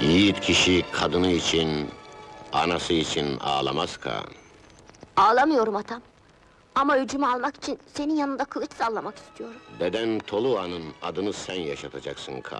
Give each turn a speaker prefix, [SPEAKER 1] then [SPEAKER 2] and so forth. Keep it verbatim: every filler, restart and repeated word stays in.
[SPEAKER 1] Yiğit kişi kadını için, anası için ağlamaz Kaan.
[SPEAKER 2] Ağlamıyorum atam. Ama öcümü almak için senin yanında kılıç sallamak istiyorum.
[SPEAKER 1] Deden Toluğa'nın adını sen yaşatacaksın Kaan.